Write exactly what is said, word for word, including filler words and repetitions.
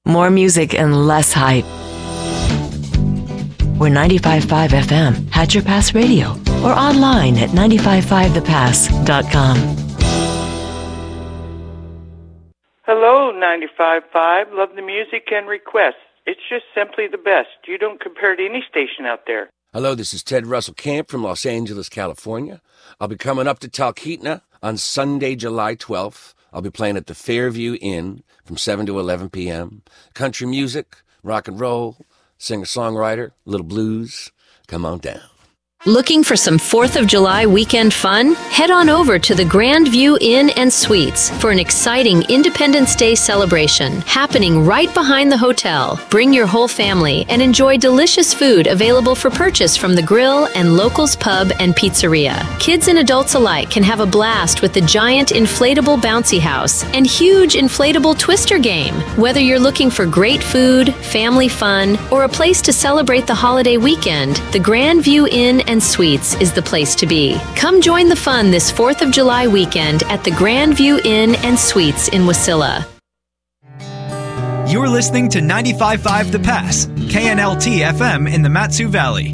more music and less hype. We're ninety-five point five F M, Hatcher Pass Radio, or online at nine five five the pass dot com. Hello, ninety-five point five. Love the music and requests. It's just simply the best. You don't compare to any station out there. Hello, this is Ted Russell Camp from Los Angeles, California. I'll be coming up to Talkeetna on Sunday, July twelfth. I'll be playing at the Fairview Inn from seven to eleven p.m. Country music, rock and roll, singer-songwriter, a little blues. Come on down. Looking for some fourth of July weekend fun? Head on over to the Grandview Inn and Suites for an exciting Independence Day celebration happening right behind the hotel. Bring your whole family and enjoy delicious food available for purchase from the grill and Locals Pub and Pizzeria. Kids and adults alike can have a blast with the giant inflatable bouncy house and huge inflatable twister game. Whether you're looking for great food, family fun, or a place to celebrate the holiday weekend, the Grandview Inn and Suites is the place to be. Come join the fun this fourth of July weekend at the Grandview Inn and Suites in Wasilla. You're listening to ninety-five point five The Pass, K N L T F M in the Matsu Valley.